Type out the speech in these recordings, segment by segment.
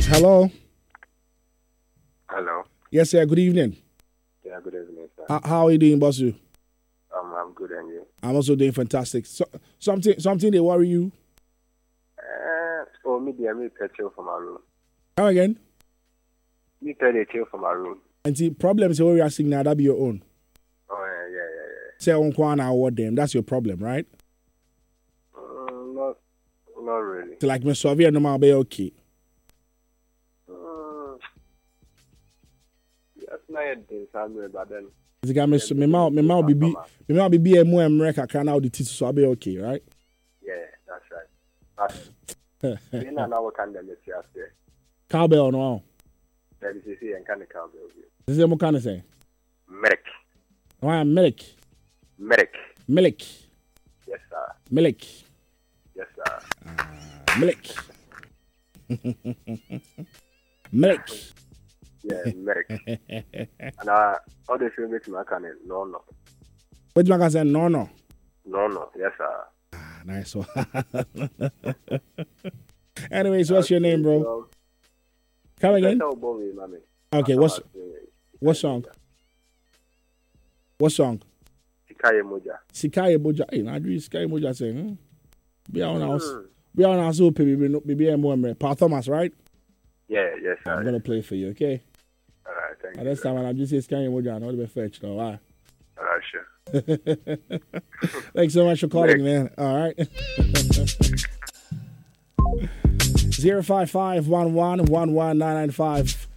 Hello. Hello. Yes, sir. Good evening. Yeah, good evening, sir. How are you doing, Bossu? I'm good, and you? I'm also doing fantastic. So, something they worry you? Me, pay chill for my room. Come again? Me pay the chill for my room. And the problems you are seeing now, that be your own. Oh, yeah. Say on Kwana award them. That's your problem, right? Not really. So like me Soviet no mal be okay. Yes, not yet, but then. The guy me mal be emu America can now the teacher so be okay, right? Yeah, that's right. But you know now what kind of mess you have there? Cowbell no. That is and kind of cowbell. This is what kind of say? Milk. Why milk? Milk. Yes, sir. Milk. Yes, sir. Milk. Milk. Yeah, milk. And all the film makes my kind of no. What you say? No. No. Yes, sir. Nice one. Anyways, what's your name, bro? Come again? Okay, what song? What song? Sikaye Moja. Hey, I do Sikaye Moja saying, Be on house. Be on house, be more. Paul Thomas, right? Yeah, yes, sir. I'm gonna play for you, okay? All right, thank you. This time when I just say Sikaye Moja, I know be fetched, no, why? All right, sure. Thanks so much for calling, man. All right. 055-11-11995.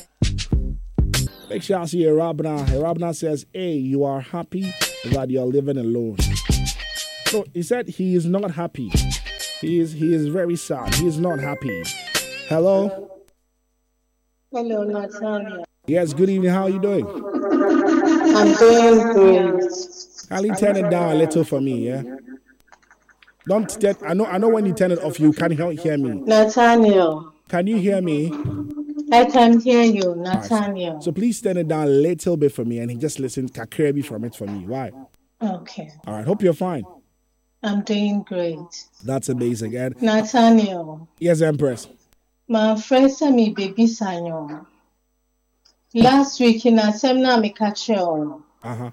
Big shout out to you, Rabna. Rabna says, hey, you are happy that you're living alone. So he said he is not happy. He is very sad. He is not happy. Hello? Hello, Natalia. Yes, good evening. How are you doing? I'm doing great. Kindly turn it down a little for me, yeah? I know when you turn it off, you can't hear me. Nathaniel. Can you hear me? I can hear you, Nathaniel. Right, so please turn it down a little bit for me and just listen Kakrebi from it for me. Why? Okay. All right. Hope you're fine. I'm doing great. That's amazing. And Nathaniel. Yes, Empress. My friend sent me baby Sanyo. Last week in a seminar, me catch you.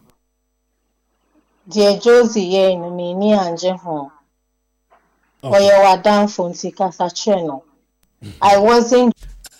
Dear Josie, yeah, in me, ni anje home. Or you were down for Ntikasa channel. I wasn't.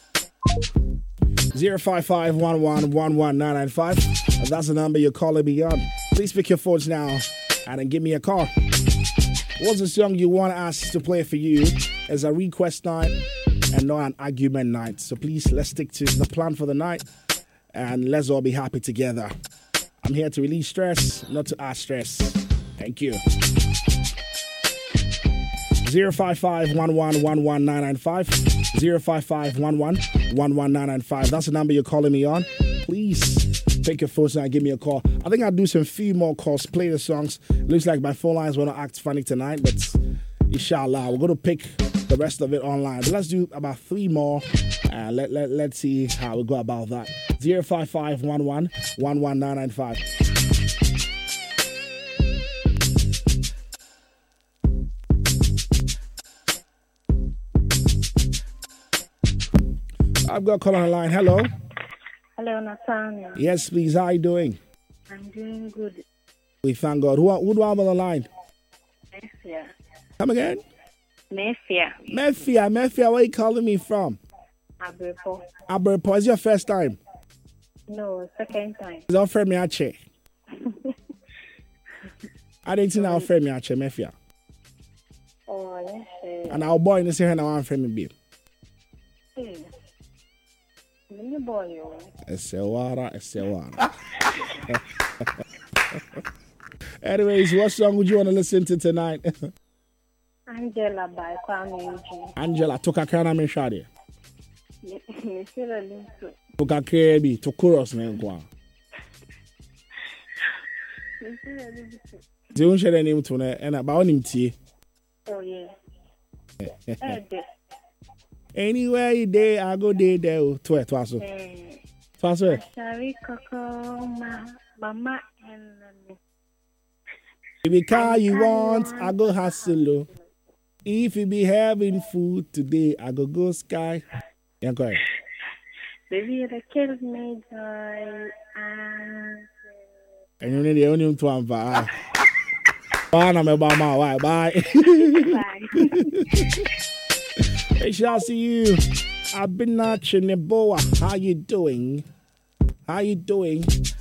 055-11-11995. That's the number you're calling me on. Please pick your phones now and then give me a call. What's the song you want us to play for you? It's a request night and not an argument night. So please, let's stick to the plan for the night and let's all be happy together. I'm here to release stress, not to add stress. Thank you. 055-11-11995. 055-11-11995. That's the number you're calling me on. Please take your phone and give me a call. I think I'll do some few more calls, play the songs. Looks like my phone lines will not act funny tonight, but inshallah, we're going to pick the rest of it online. But let's do about 3 more. Let's see how we go about that. 055-11-11995. I've got a call on the line. Hello. Hello, Nathaniel. Yes, please. How are you doing? I'm doing good. We thank God. Who do I have on the line? Mefia. Come again? Mefia. Mefia, where are you calling me from? Aberpo. Aberpo, is your first time? No, second time. Is that friend me ache? I didn't think I'll friend me ache, Mefia. Oh, yes. And our boy in the same hand, I want friend me be. It's a water. Anyways, what song would you want to listen to tonight? Angela by Kwame Eugene. Angela, toka kana me shade. Toka kebi, to chorus me nkwa. They won't share the name to me, and about him tea. Oh, yeah. Anywhere you day, I go there. Twaso. Shari Coco, Mama, and if the car you want, I go hustle. If you be having food today, I go sky. Yeah, go ahead. Baby, the kills me joy. And you need the only to bye. Bye, I'm about my wife. Bye. Bye. Hey, shall see you. I've been watching the boa. How you doing? How you doing?